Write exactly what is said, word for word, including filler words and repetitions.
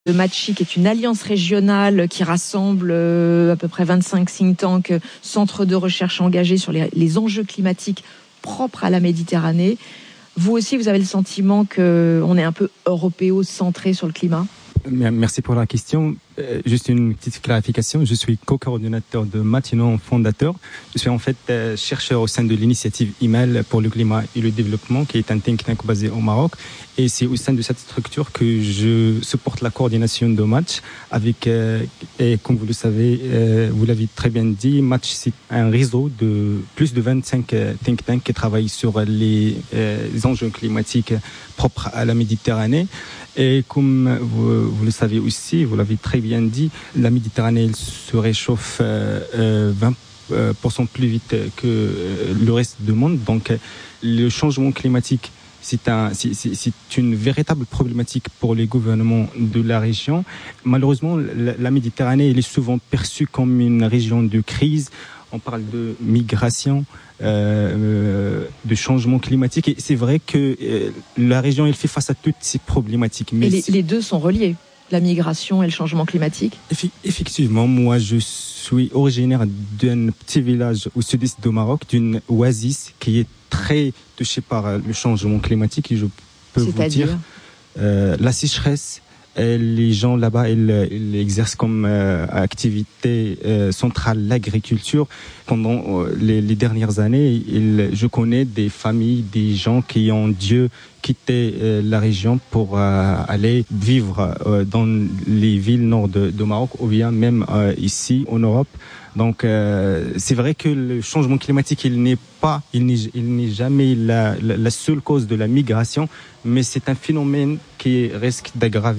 Le MATCHI, qui est une alliance régionale qui rassemble euh, à peu près vingt-cinq think tanks, centres de recherche engagés sur les, les enjeux climatiques propres à la Méditerranée. Vous aussi, vous avez le sentiment qu'on est un peu européo-centré sur le climat ? Merci pour la question. Euh, juste une petite clarification. Je suis co-coordinateur de MATCHI, non fondateur. Je suis en fait euh, chercheur au sein de l'initiative I M E L pour le climat et le développement, qui est un think tank basé au Maroc. Et c'est au sein de cette structure que je supporte la coordination de MATCHI avec, euh, et comme vous le savez, euh, vous l'avez très bien dit, MATCHI, c'est un réseau de plus de vingt-cinq euh, think tanks qui travaillent sur les, euh, les enjeux climatiques propres à la Méditerranée. Et comme vous, vous le savez aussi, vous l'avez très bien dit, la Méditerranée elle se réchauffe euh, euh, vingt pour cent plus vite que le reste du monde. Donc le changement climatique, c'est, un, c'est, c'est, c'est une véritable problématique pour les gouvernements de la région. Malheureusement, la, la Méditerranée elle est souvent perçue comme une région de crise. On parle de migration, euh, de changement climatique. Et c'est vrai que euh, la région elle fait face à toutes ces problématiques. Mais et les, les deux sont reliés, la migration et le changement climatique. Effectivement, moi je suis originaire d'un petit village au sud-est du Maroc, d'une oasis qui est très touchée par le changement climatique. Et je peux vous dire euh, la sécheresse. Et les gens là-bas, ils, ils exercent comme euh, activité euh, centrale l'agriculture. Pendant euh, les, les dernières années, ils, je connais des familles, des gens qui ont dû quitter euh, la région pour euh, aller vivre euh, dans les villes nord de, de Maroc ou bien même euh, ici en Europe. Donc euh, c'est vrai que le changement climatique, il n'est pas, il n'est, il n'est jamais la, la, la seule cause de la migration, mais c'est un phénomène qui risque d'aggraver